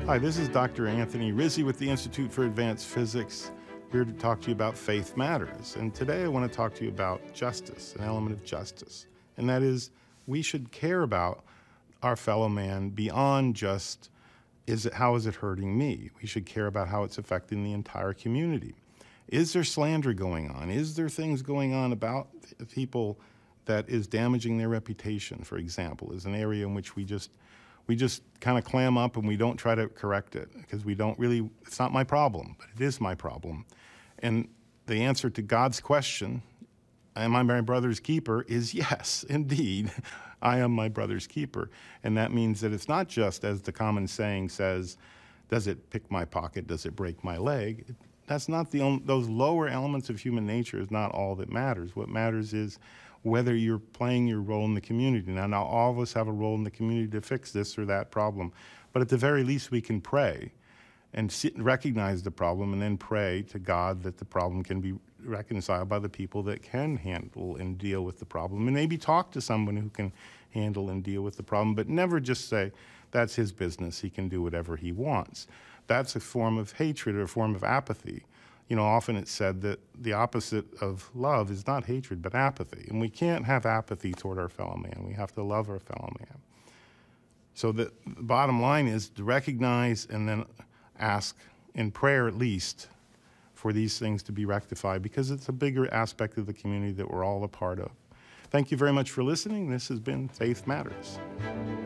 Hi, this is Dr. Anthony Rizzi with the Institute for Advanced Physics, here to talk to you about faith matters. And today I want to talk to you about justice, an element of justice. And that is, we should care about our fellow man beyond just, how is it hurting me? We should care about how it's affecting the entire community. Is there slander going on? Is there things going on about people that is damaging their reputation, for example, is an area in which we just kind of clam up and we don't try to correct it because it's not my problem, but it is my problem. And the answer to God's question, am I my brother's keeper, is yes, indeed, I am my brother's keeper. And that means that it's not just, as the common saying says, does it pick my pocket, does it break my leg? That's not those lower elements of human nature is not all that matters. What matters is whether you're playing your role in the community. Now all of us have a role in the community to fix this or that problem, but at the very least we can pray and recognize the problem and then pray to God that the problem can be reconciled by the people that can handle and deal with the problem, and maybe talk to someone who can handle and deal with the problem, but never just say, that's his business, he can do whatever he wants. That's a form of hatred or a form of apathy. You know, often it's said that the opposite of love is not hatred, but apathy. And we can't have apathy toward our fellow man. We have to love our fellow man. So the bottom line is to recognize and then ask, in prayer at least, for these things to be rectified, because it's a bigger aspect of the community that we're all a part of. Thank you very much for listening. This has been Faith Matters.